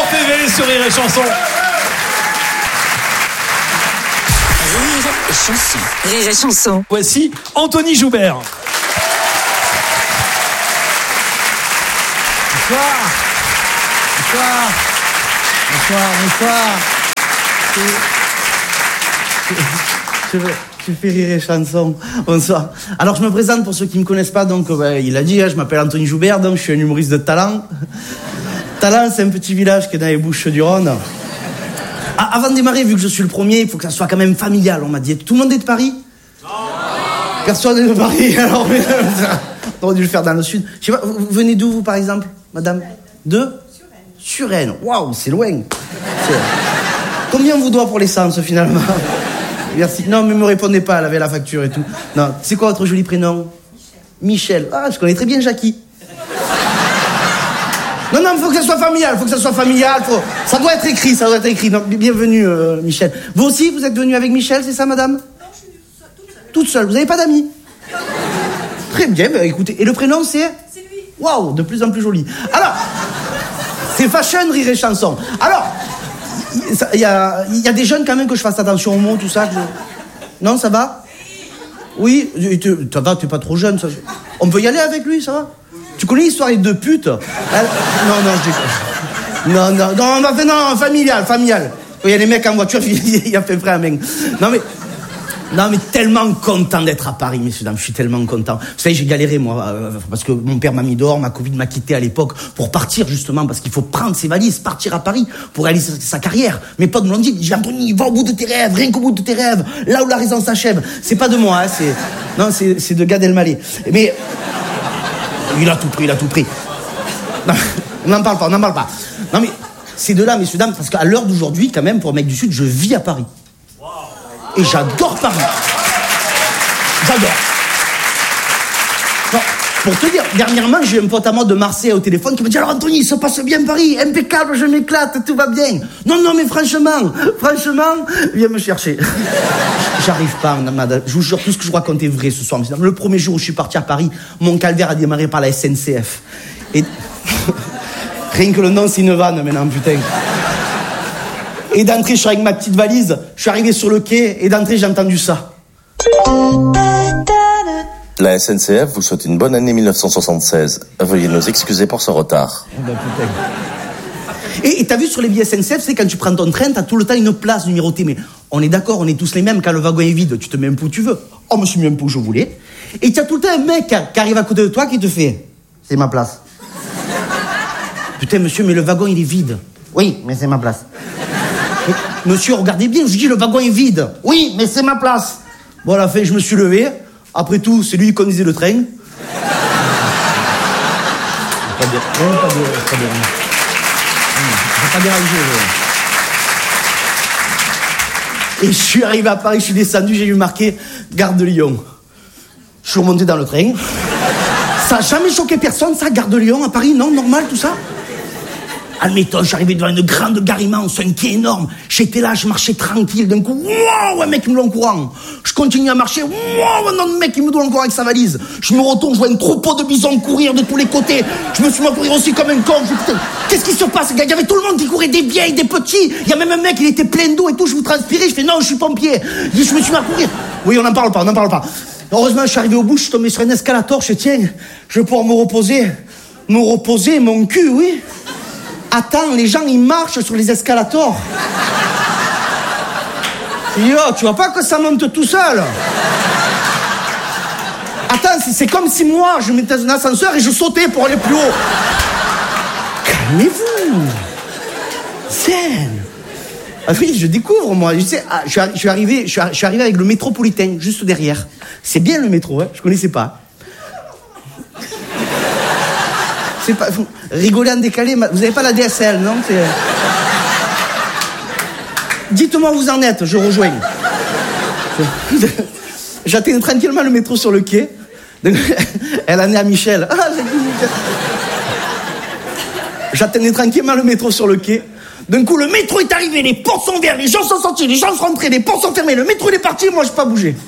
PV sur Rire et Chanson. Rire et Chanson. Rire et Chanson. Voici Anthony Joubert. Bonsoir. Je fais Rire et Chanson. Bonsoir. Alors, je me présente pour ceux qui ne me connaissent pas. Donc, il a dit, je m'appelle Anthony Joubert, donc je suis un humoriste de Talent. Talent, c'est un petit village qui est dans les Bouches-du-Rhône. Avant de démarrer, vu que je suis le premier, il faut que ça soit quand même familial, on m'a dit. Tout le monde est de Paris ? Non. Personne n'est de Paris, alors, mais on aurait dû le faire dans le sud. Je sais pas, vous venez d'où, vous, par exemple, madame ? De ? Suresnes. Waouh, c'est loin. Combien on vous doit pour l'essence, finalement ? Merci. Non, mais me répondez pas, elle avait la facture et tout. Non, c'est quoi votre joli prénom ? Michel. Ah, je connais très bien Jackie. Non, il faut que ça soit familial, Ça doit être écrit, Non, bienvenue, Michel. Vous aussi, vous êtes venu avec Michel, c'est ça, madame ? Non, je suis toute seule. Vous n'avez pas d'amis ? Très bien, bah, écoutez. Et le prénom, c'est ? C'est lui. Waouh, de plus en plus joli. Alors, c'est fashion, Rire et Chanson. Alors, il y a des jeunes quand même que je fasse attention aux mots, tout ça. Non, ça va ? Oui, ça va, t'es pas trop jeune. Ça. On peut y aller avec lui, ça va ? Tu connais l'histoire des deux putes ? Non, je déconne. Non, familial. Il y a des mecs en voiture, il a fait près à main. Non, mais tellement content d'être à Paris, messieurs, dames. Je suis tellement content. Vous savez, j'ai galéré, moi, parce que mon père m'a mis dehors, ma Covid m'a quitté à l'époque pour partir, justement, parce qu'il faut prendre ses valises, partir à Paris pour réaliser sa carrière. Mes potes me l'ont dit, j'ai Anthony, va au bout de tes rêves, rien qu'au bout de tes rêves, là où la raison s'achève. C'est pas de moi, hein, c'est de Gad Elmaleh. Mais il a tout pris. Non, on n'en parle pas. Non, mais c'est de là, messieurs, dames, parce qu'à l'heure d'aujourd'hui, quand même, pour un mec du Sud, je vis à Paris. Et j'adore Paris. J'adore. Non, pour te dire, dernièrement, j'ai un pote à moi de Marseille au téléphone qui me dit « Alors Anthony, ça passe bien Paris, impeccable, je m'éclate, tout va bien. » Non, mais franchement, viens me chercher. J'arrive pas, madame. Je vous jure, tout ce que je vous raconte est vrai ce soir. Le premier jour où je suis parti à Paris, mon calvaire a démarré par la SNCF. Et rien que le nom, c'est une vanne maintenant, putain. Et d'entrée, je suis avec ma petite valise, je suis arrivé sur le quai, et d'entrée, j'ai entendu ça. La SNCF vous souhaite une bonne année 1976. Veuillez nous excuser pour ce retard. Oh ben, putain. Et t'as vu sur les billets SNCF, c'est quand tu prends ton train, t'as tout le temps une place numérotée. Mais on est d'accord, on est tous les mêmes. Quand le wagon est vide, tu te mets un peu où tu veux. Oh, je me suis mis un peu où je voulais. Et t'as tout le temps un mec qui arrive à côté de toi qui te fait « C'est ma place. » Putain, monsieur, mais le wagon, il est vide. Oui, mais c'est ma place. Monsieur, regardez bien, je dis le wagon est vide. Oui, mais c'est ma place. Bon, à la fin, je me suis levé. Après tout, c'est lui qui conduisait le train. Pas dérangé. Et je suis arrivé à Paris, je suis descendu, j'ai vu marqué Gare de Lyon. Je suis remonté dans le train. Ça n'a jamais choqué personne, ça, Gare de Lyon à Paris, non, normal, tout ça. Admettons, je suis arrivé devant une grande gare immense, un quai énorme. J'étais là, je marchais tranquille. D'un coup, wow, un mec qui me donne courant. Je continue à marcher, wow, un autre mec qui me donne courant avec sa valise. Je me retourne, je vois un troupeau de bisons courir de tous les côtés. Je me suis mis à courir aussi comme un con. Qu'est-ce qui se passe? Il y avait tout le monde qui courait, des vieilles, des petits. Il y a même un mec, il était plein d'eau et tout. Je vous transpirais. Je fais non, je suis pompier. Je me suis mis à courir. Oui, on n'en parle pas. Heureusement, je suis arrivé au bout, je suis tombé sur un escalator. Je dis, tiens, je vais pouvoir me reposer. Mon cul, oui. Attends, les gens, ils marchent sur les escalators. Yo, tu vois pas que ça monte tout seul? Attends, c'est comme si moi, je mettais un ascenseur et je sautais pour aller plus haut. Calmez-vous. Zen. Ah oui, je découvre, moi. Je sais, je suis arrivé avec le métropolitain, juste derrière. C'est bien le métro, hein. Je connaissais pas. C'est pas... Rigoler en décalé, vous avez pas la DSL, non? Dites-moi où vous en êtes, je rejoins. J'atteins tranquillement le métro sur le quai. Elle en est à Michel. J'attendais tranquillement le métro sur le quai. D'un coup, le métro est arrivé, les portes sont ouvertes, les gens sont sortis, les gens sont rentrés, les portes sont fermées, le métro il est parti, moi je n'ai pas bougé.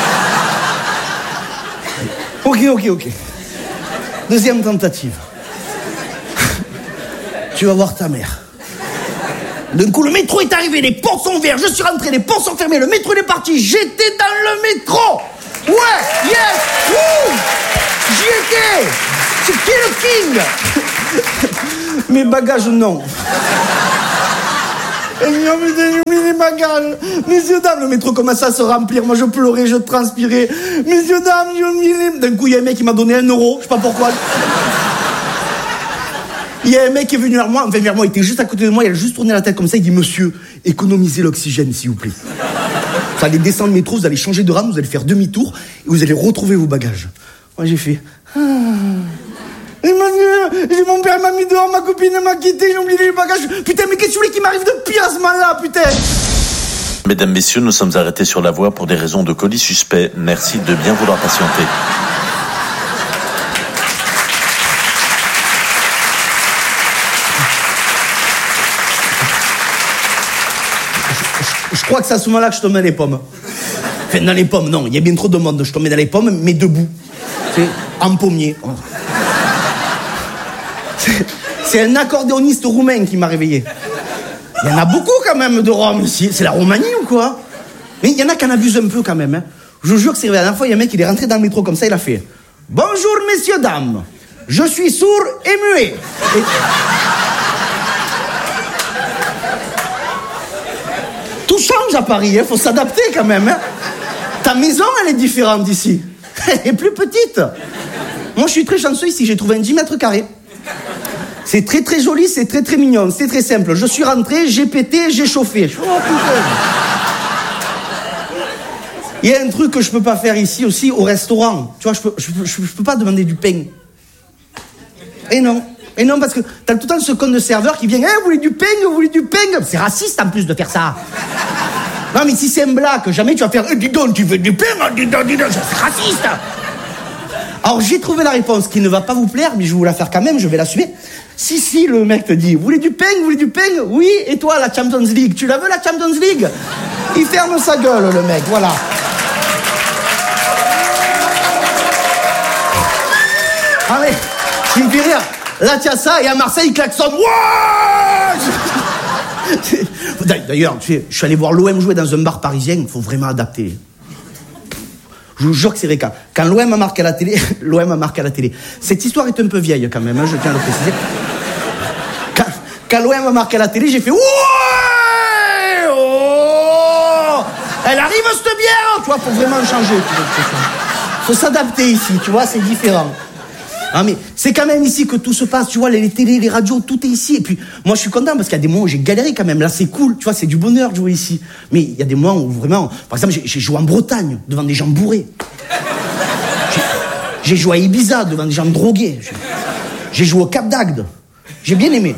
Ok. Deuxième tentative. Tu vas voir ta mère. D'un coup, le métro est arrivé, les portes sont ouvertes, je suis rentré, les portes sont fermées, le métro est parti, j'étais dans le métro. Ouais, yes, wouh, j'y étais. C'était le king. Mes bagages, non. Et j'ai oublié les bagages. Messieurs, dames, le métro commençait à se remplir. Moi, je pleurais, je transpirais. Messieurs, dames, j'ai oublié les... D'un coup, il y a un mec qui m'a donné 1 euro. Je sais pas pourquoi. Il y a un mec qui est venu vers moi. Enfin, vers moi, il était juste à côté de moi. Il a juste tourné la tête comme ça. Il dit, monsieur, économisez l'oxygène, s'il vous plaît. Vous allez descendre le métro, vous allez changer de rame, vous allez faire demi-tour et vous allez retrouver vos bagages. Moi, j'ai fait... Mon père m'a mis dehors, ma copine m'a quitté, j'ai oublié les bagages. Putain, mais qu'est-ce que tu voulais qui m'arrive de pire à ce moment-là, putain? Mesdames, messieurs, nous sommes arrêtés sur la voie pour des raisons de colis suspect. Merci de bien vouloir patienter. Je crois que c'est à ce moment-là que je tombais dans les pommes. Enfin, dans les pommes, non, il y a bien trop de monde. Je tombais dans les pommes, mais debout. C'est en pommier. Oh. C'est un accordéoniste roumain qui m'a réveillé. Il y en a beaucoup quand même de Rome ici. C'est la Roumanie ou quoi? Mais il y en a qui en abusent un peu quand même. Hein. Je vous jure que c'est vrai. La dernière fois, il y a un mec qui est rentré dans le métro comme ça, il a fait « Bonjour messieurs, dames. Je suis sourd et muet. » et... Tout change à Paris, hein. Faut s'adapter quand même. Hein. Ta maison, elle est différente ici. Elle est plus petite. Moi, je suis très chanceux ici. J'ai trouvé un 10 mètres carrés. C'est très très joli, c'est très très mignon, c'est très simple. Je suis rentré, j'ai pété, j'ai chauffé. Oh putain. Il y a un truc que je peux pas faire ici aussi au restaurant. Tu vois, je peux pas demander du pain. Et non, parce que t'as tout le temps ce con de serveur qui vient, vous voulez du pain, vous voulez du pain. C'est raciste en plus de faire ça. Non mais si c'est un blague, jamais tu vas faire, dis donc, tu veux du pain, dis donc, c'est raciste. Alors j'ai trouvé la réponse qui ne va pas vous plaire, mais je vais vous la faire quand même, je vais l'assumer. Si, le mec te dit, vous voulez du pain? Oui, et toi, la Champions League, tu la veux la Champions League? Il ferme sa gueule, le mec, voilà. Allez, tu me fais rire. Là, tu as ça, et à Marseille, il klaxonne. D'ailleurs, tu sais, je suis allé voir l'OM jouer dans un bar parisien, il faut vraiment adapter. Je vous jure que c'est vrai, quand l'OM a marqué à la télé, l'OM a marqué à la télé. Cette histoire est un peu vieille quand même, hein, je tiens à le préciser. Quand l'OM a marqué à la télé, j'ai fait ouais, oh, elle arrive cette bière, tu vois, faut vraiment changer. Faut s'adapter ici, tu vois, c'est différent. Ah mais c'est quand même ici que tout se passe, tu vois, les télés, les radios, tout est ici. Et puis moi je suis content parce qu'il y a des moments où j'ai galéré quand même. Là c'est cool, tu vois, c'est du bonheur de jouer ici. Mais il y a des moments où vraiment, par exemple j'ai joué en Bretagne devant des gens bourrés. J'ai joué à Ibiza devant des gens drogués. J'ai joué au Cap d'Agde. J'ai bien aimé.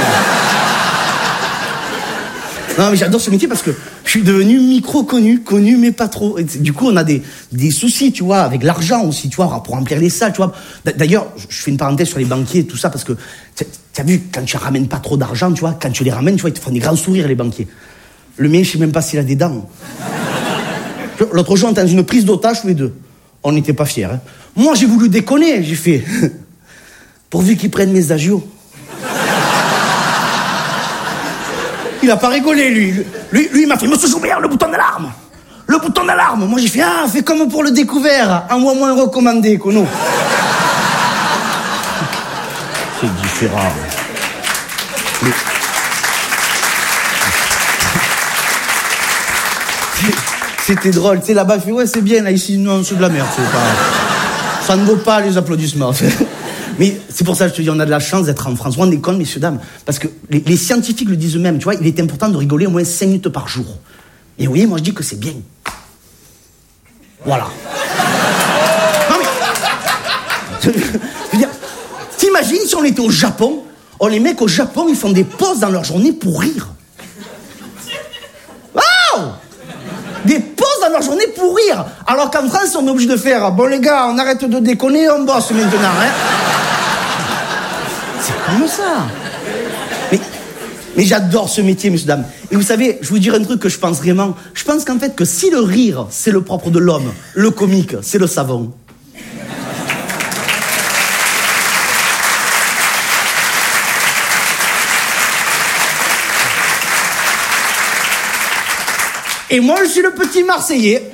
Non mais j'adore ce métier parce que je suis devenu micro-connu mais pas trop. Et du coup on a des soucis, tu vois, avec l'argent aussi, tu vois, pour remplir les salles, tu vois. D'ailleurs, je fais une parenthèse sur les banquiers et tout ça parce que t'as vu, quand tu ramènes pas trop d'argent, tu vois, quand tu les ramènes, tu vois, ils te font des grands sourires les banquiers. Le mien, je sais même pas s'il a des dents. L'autre jour, on était dans une prise d'otage tous les deux. On n'était pas fiers. Hein. Moi, j'ai voulu déconner, j'ai fait pourvu qu'ils prennent mes agios. Il a pas rigolé, lui. Lui, il m'a fait, monsieur Joubert, le bouton d'alarme. Le bouton d'alarme. Moi, j'ai fait, fais comme pour le découvert. Envoie-moi un recommandé, Kono. C'est différent. Mais... C'était drôle. Tu sais, là-bas, il fait, ouais, c'est bien, là, ici, non, c'est de la merde. Pas... Ça ne vaut pas les applaudissements. Mais c'est pour ça que je te dis, on a de la chance d'être en France. Vous rendez compte, messieurs, dames, parce que les scientifiques le disent eux-mêmes, tu vois, il est important de rigoler au moins 5 minutes par jour. Et vous voyez, moi je dis que c'est bien. Voilà. Non mais... Je veux dire, t'imagines si on était au Japon, les mecs au Japon, ils font des pauses dans leur journée pour rire. Wow! Des pauses dans leur journée pour rire. Alors qu'en France, on est obligé de faire, bon les gars, on arrête de déconner, on bosse maintenant, hein. C'est comme ça. Mais j'adore ce métier, messieurs, dames. Et vous savez, je vous dirai un truc que je pense vraiment. Je pense qu'en fait, que si le rire, c'est le propre de l'homme, le comique, c'est le savon. Et moi, je suis le petit Marseillais.